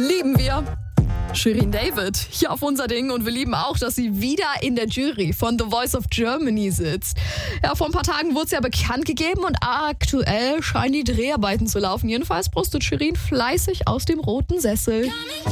lieben wir. Shirin David hier auf unser Ding und wir lieben auch, dass sie wieder in der Jury von The Voice of Germany sitzt. Ja, vor ein paar Tagen wurde es ja bekannt gegeben und aktuell scheinen die Dreharbeiten zu laufen. Jedenfalls brustet Shirin fleißig aus dem roten Sessel.